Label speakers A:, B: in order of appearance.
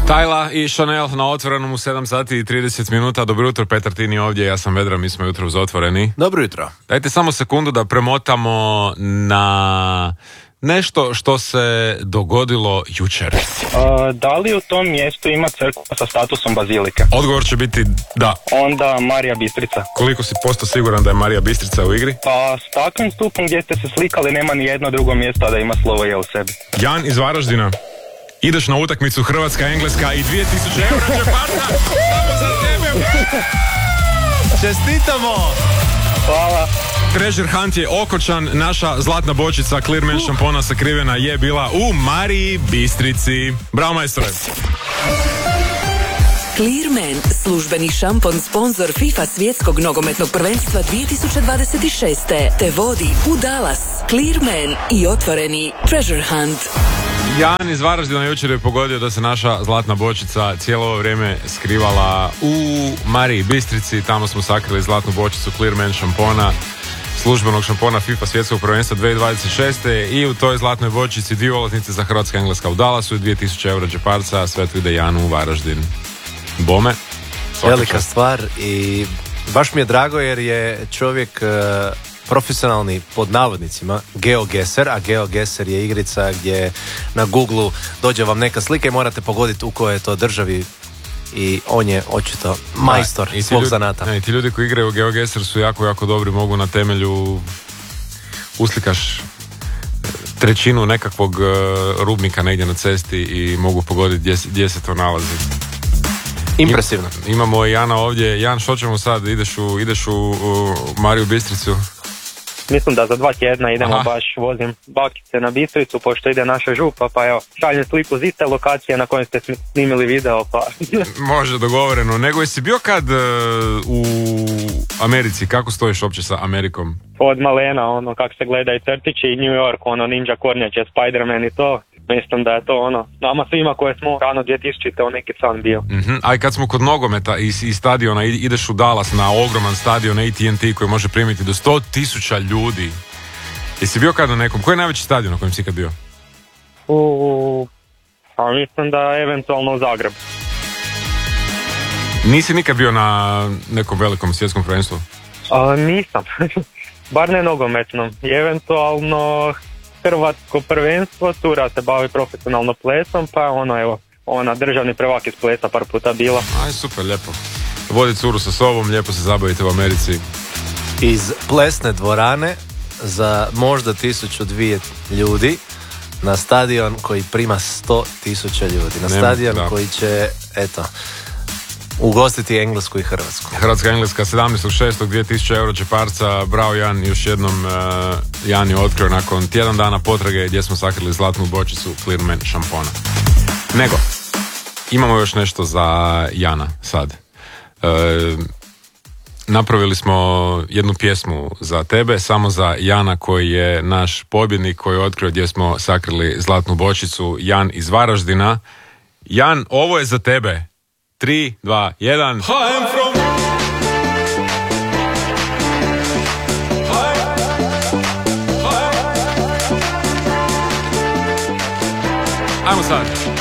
A: Tajla i Chanel na Otvorenom u 7 sati i 30 minuta. Dobro jutro, Petar Tini ovdje, ja sam Vedra, mi smo jutro uz Otvoreni.
B: Dobro jutro.
A: Dajte samo sekundu da premotamo na nešto što se dogodilo jučer.
C: Da li u tom mjestu ima crkva sa statusom bazilike?
A: Odgovor će biti da.
C: Onda Marija Bistrica.
A: Koliko si posto siguran da je Marija Bistrica u igri?
C: Pa s takvim stupom gdje ste se slikali nema ni jedno drugo mjesto da ima slovo je u sebi.
A: Jan iz Varaždina. Ideš na utakmicu Hrvatska-Engleska i 2000 eura džeparca. Samo za tebe.
B: Čestitamo!
C: Hvala.
A: Treasure Hunt je okočan, naša zlatna bočica Clearman šampona sakrivena je bila u Mariji Bistrici. Bravo majstore!
D: Clearman, službeni šampon sponsor FIFA svjetskog nogometnog prvenstva 2026. te vodi u Dallas, Clearman i Otvoreni Treasure Hunt.
A: Jan iz Varaždina jučer je pogodio da se naša zlatna bočica cijelo ovo vrijeme skrivala u Mariji Bistrici. Tamo smo sakrili zlatnu bočicu Clearman šampona, službenog šampona FIFA svjetskog prvenstva 2026. I u toj zlatnoj bočici 2 ulaznice za Hrvatska Engleska u Dallasu i 2000 eura džeparca. Sve to ide Janu u Varaždin. Bome.
B: Velika stvar i baš mi je drago jer je čovjek profesionalni, pod navodnicima, geogeser, a geogeser je igrica gdje na Google dođe vam neka slika i morate pogoditi u kojoj je to državi i on je očito majstor svog zanata.
A: Ne, ti ljudi koji igraju u geogeser su jako, jako dobri, mogu na temelju uslikaš trećinu nekakvog rubnika negdje na cesti i mogu pogoditi gdje se to nalazi.
B: Impresivno.
A: Imamo Jana ovdje. Jan, što ćemo sad? Ideš u Mariju Bistricu?
C: Mislim da za 2 tjedna idemo. Baš vozim bakice na Bistricu pošto ide naša župa, pa evo, šaljem sliku z iste lokacije na kojoj ste snimili video, pa...
A: Može, dogovoreno. Nego jesi bio kad u Americi? Kako stojiš uopće sa Amerikom?
C: Od malena, ono, kako se gledaju crtići i New York, ono, Ninja Kornjače, Spider-Man i to... Mislim da je to ono, nama svima koje smo rano 2000-te neki san bio.
A: A i kad smo kod nogometa i stadiona, ideš u Dallas na ogroman stadion AT&T koji može primiti do 100,000 ljudi. Jesi bio kad na nekom? Koji je najveći stadion na kojem si kad bio?
C: A mislim da je eventualno u Zagrebu.
A: Nisi nikad bio na nekom velikom svjetskom prvenstvu?
C: Nisam. Bar ne nogometnom. I eventualno... Hrvatsko prvenstvo, cura se bavi profesionalno plesom, pa ono, evo, ona državni prvak iz plesa par puta bila.
A: Aj, super, lijepo. Vodi curu sa sobom, lijepo se zabavite u Americi.
B: Iz plesne dvorane za možda 1000-2 ljudi na stadion koji prima 100,000 ljudi. Na stadion koji će, eto, ugostiti Englesku i Hrvatsku.
A: Hrvatska Engleska 17.6. 2000 euro džeparca. Bravo Jan, još jednom Jan je otkrio nakon tjedan dana potrage gdje smo sakrili zlatnu bočicu Clearman šampona. Nego, imamo još nešto za Jana sad. Napravili smo jednu pjesmu za tebe, samo za Jana koji je naš pobjednik, koji je otkrio gdje smo sakrili zlatnu bočicu. Jan iz Varaždina. Jan, ovo je za tebe. 3, 2, 1. I'm from... Ajmo sad.